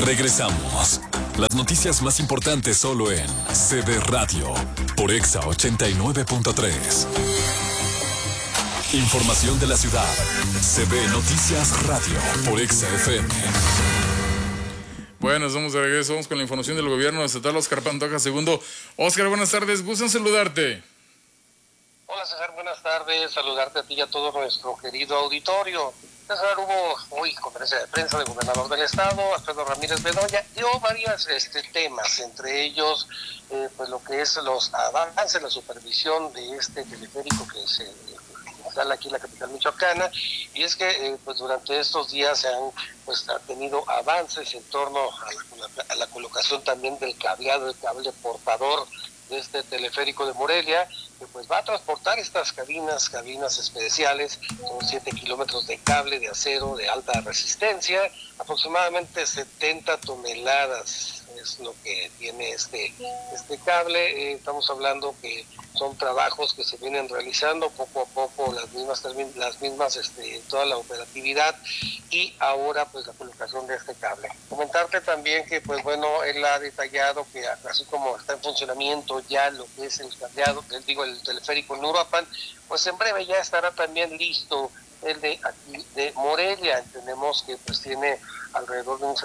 Regresamos. Las noticias más importantes solo en CB Radio, por Exa 89.3. Información de la ciudad. CB Noticias Radio, por Exa FM. Bueno, estamos de regreso, vamos con la información del gobierno estatal. Óscar Pantoja II. Óscar, buenas tardes, gusto en saludarte. Hola César, buenas tardes, saludarte a ti y a todo nuestro querido auditorio. César, hubo hoy conferencia de prensa del gobernador del estado, Alfredo Ramírez Bedoya, dio varios temas, entre ellos pues lo que es los avances, la supervisión de este teleférico que se instala aquí en la capital michoacana, y es que pues durante estos días se han tenido avances en torno a la colocación también del cableado, el cable portador de este teleférico de Morelia, que pues va a transportar estas cabinas especiales. Son 7 kilómetros de cable de acero de alta resistencia, aproximadamente 70 toneladas es lo que tiene este cable. Estamos hablando que son trabajos que se vienen realizando poco a poco, las mismas toda la operatividad, y ahora pues la colocación de este cable. Comentarte también que pues bueno, él ha detallado que así como está en funcionamiento ya lo que es el cableado, el teleférico en Uruapan, pues en breve ya estará también listo el de aquí de Morelia. Entendemos que pues tiene alrededor de un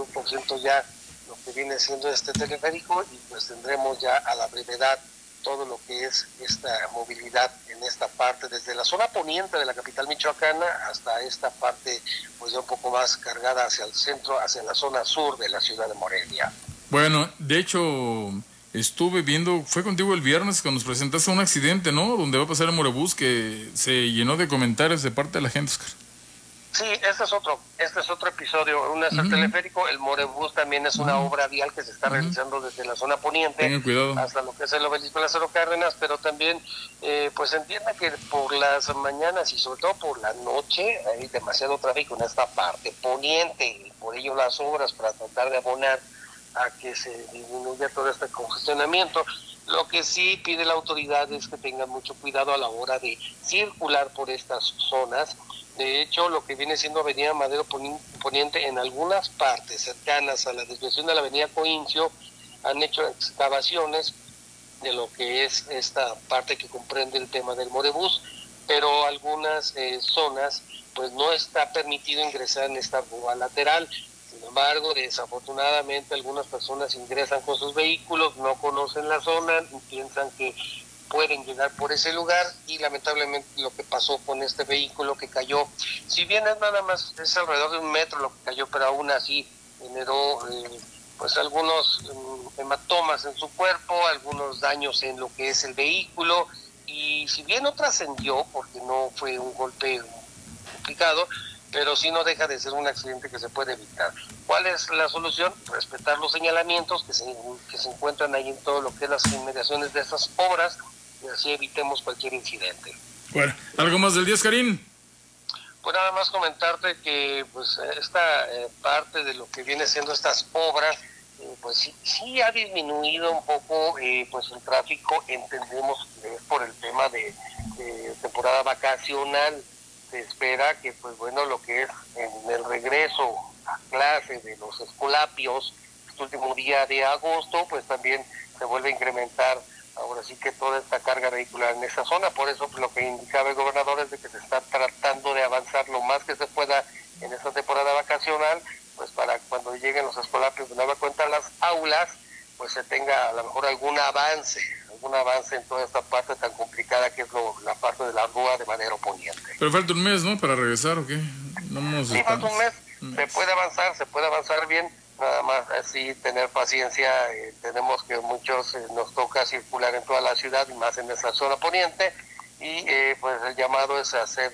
72% ya lo que viene siendo este teleférico, y pues tendremos ya a la brevedad todo lo que es esta movilidad en esta parte, desde la zona poniente de la capital michoacana hasta esta parte pues ya un poco más cargada hacia el centro, hacia la zona sur de la ciudad de Morelia. Bueno, de hecho, estuve viendo, fue contigo el viernes cuando nos presentaste un accidente, ¿no? Donde va a pasar el Morebús, que se llenó de comentarios de parte de la gente, Oscar. Sí, este es otro episodio. Uno es el teleférico, el Morebús también es una obra vial que se está realizando desde la zona poniente hasta lo que es el obelisco de Lázaro Cárdenas, pero también pues entienda que por las mañanas y sobre todo por la noche hay demasiado tráfico en esta parte poniente, y por ello las obras para tratar de abonar a que se disminuya todo este congestionamiento. Lo que sí pide la autoridad es que tengan mucho cuidado a la hora de circular por estas zonas. De hecho, lo que viene siendo Avenida Madero Poniente, en algunas partes cercanas a la desviación de la Avenida Coincio, han hecho excavaciones de lo que es esta parte que comprende el tema del Morebús, pero algunas zonas pues no está permitido ingresar en esta rúa lateral. Sin embargo, desafortunadamente algunas personas ingresan con sus vehículos, no conocen la zona y piensan que pueden llegar por ese lugar, y lamentablemente lo que pasó con este vehículo que cayó, si bien es nada más, es alrededor de 1 metro lo que cayó, pero aún así generó pues algunos hematomas en su cuerpo, algunos daños en lo que es el vehículo, y si bien no trascendió porque no fue un golpe complicado, pero sí no deja de ser un accidente que se puede evitar. ¿Cuál es la solución? Respetar los señalamientos que se encuentran ahí en todo lo que es las inmediaciones de estas obras, y así evitemos cualquier incidente. Bueno, ¿algo más del día, Oscarín? Pues nada más comentarte que pues esta parte de lo que viene siendo estas obras, pues sí ha disminuido un poco pues el tráfico. Entendemos que es por el tema de temporada vacacional. Se espera que pues bueno, lo que es en el regreso a clase de los escolapios, este último día de agosto, pues también se vuelve a incrementar ahora sí que toda esta carga vehicular en esa zona. Por eso pues, lo que indicaba el gobernador es de que se está tratando de avanzar lo más que se pueda en esta temporada vacacional, pues para cuando lleguen los escolapios de nueva cuenta a las aulas, pues se tenga a lo mejor algún avance en toda esta parte tan complicada que es la parte de la rúa de Madero Poniente. Pero falta un mes, ¿no? Para regresar, ¿o qué? Sí, falta un mes. Se puede avanzar bien, nada más así tener paciencia. Tenemos que muchos nos toca circular en toda la ciudad y más en esa zona poniente, y pues el llamado es a ser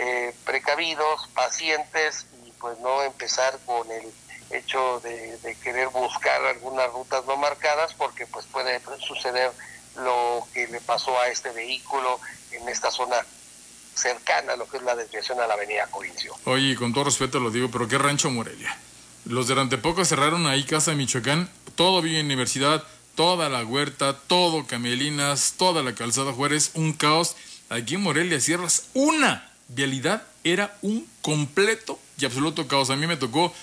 precavidos, pacientes, y pues no empezar con el hecho de querer buscar algunas rutas no marcadas, porque pues puede suceder lo que le pasó a este vehículo en esta zona cercana a lo que es la desviación a la avenida Coincio. Oye, con todo respeto lo digo, pero ¿qué rancho Morelia? Los de Rantepoco cerraron ahí Casa de Michoacán, todo Villa Universidad, toda la Huerta, todo Camelinas, toda la Calzada Juárez, un caos. Aquí en Morelia cierras una vialidad, era un completo y absoluto caos. A mí me tocó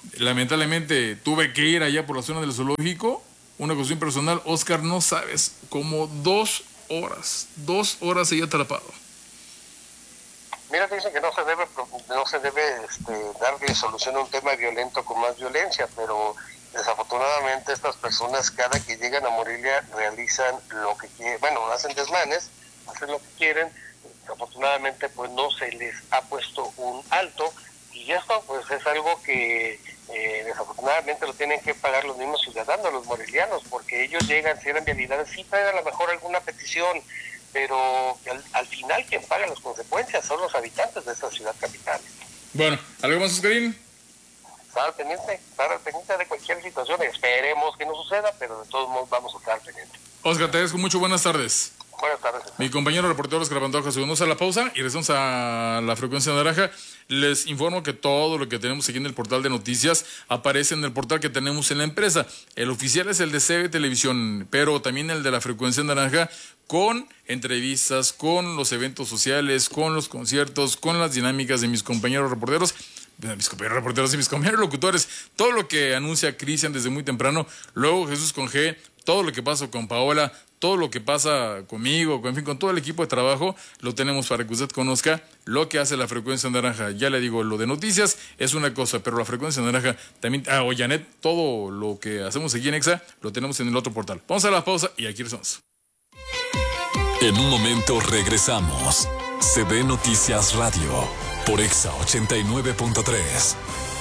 Lamentablemente tuve que ir allá por la zona del zoológico. Una cuestión personal, Oscar, no sabes, como 2 horas ahí atrapado. Mira, dicen que no se debe darle solución a un tema violento con más violencia, pero desafortunadamente estas personas cada que llegan a Morelia realizan lo que quieren, hacen desmanes, hacen lo que quieren. Desafortunadamente pues no se les ha puesto un alto, y esto pues es algo que desafortunadamente lo tienen que pagar los mismos ciudadanos, los morelianos, porque ellos llegan, cierran vialidades, sí traen a lo mejor alguna petición, pero al final quien paga las consecuencias son los habitantes de esta ciudad capital. Bueno, ¿algo más, Oscarín? Estar pendiente de cualquier situación, esperemos que no suceda, pero de todos modos vamos a estar pendientes. Oscar, te agradezco mucho, buenas tardes. Buenas tardes. Mi compañero reportero Oscar Pantoja, seguimos a la pausa y regresamos a la frecuencia naranja. Les informo que todo lo que tenemos aquí en el portal de noticias aparece en el portal que tenemos en la empresa. El oficial es el de CB Televisión, pero también el de la frecuencia naranja, con entrevistas, con los eventos sociales, con los conciertos, con las dinámicas de mis compañeros reporteros y mis compañeros locutores, todo lo que anuncia Cristian desde muy temprano, luego Jesús con G, todo lo que pasa con Paola, todo lo que pasa conmigo, en fin, con todo el equipo de trabajo, lo tenemos para que usted conozca lo que hace la frecuencia naranja. Ya le digo, lo de noticias es una cosa, pero la frecuencia naranja también, Janet, todo lo que hacemos aquí en Exa, lo tenemos en el otro portal. Vamos a la pausa y aquí estamos. En un momento regresamos. CB Noticias Radio, por Exa 89.3.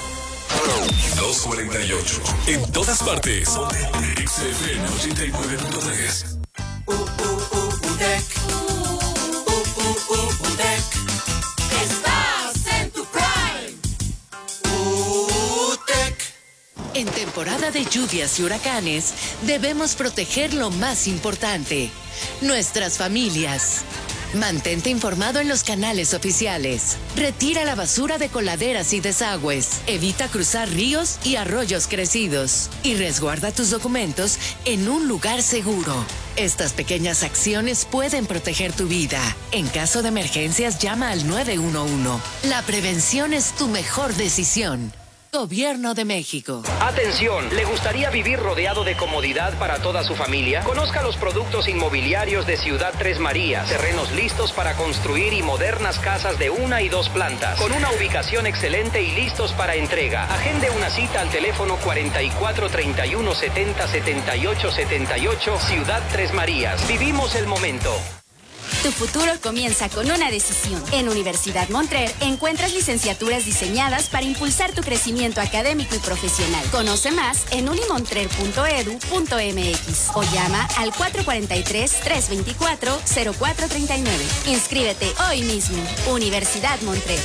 2:48. En todas partes. XFM 89.3. Estás en tu prime. En temporada de lluvias y huracanes, debemos proteger lo más importante: nuestras familias. Mantente informado en los canales oficiales. Retira la basura de coladeras y desagües. Evita cruzar ríos y arroyos crecidos. Y resguarda tus documentos en un lugar seguro. Estas pequeñas acciones pueden proteger tu vida. En caso de emergencias, llama al 911. La prevención es tu mejor decisión. Gobierno de México. Atención, ¿le gustaría vivir rodeado de comodidad para toda su familia? Conozca los productos inmobiliarios de Ciudad Tres Marías. Terrenos listos para construir y modernas casas de 1 y 2 plantas, con una ubicación excelente y listos para entrega. Agende una cita al teléfono 44 31 70 78 78, Ciudad Tres Marías. Vivimos el momento. Tu futuro comienza con una decisión. En Universidad Montrer encuentras licenciaturas diseñadas para impulsar tu crecimiento académico y profesional. Conoce más en unimontrer.edu.mx o llama al 443-324-0439. Inscríbete hoy mismo. Universidad Montrer.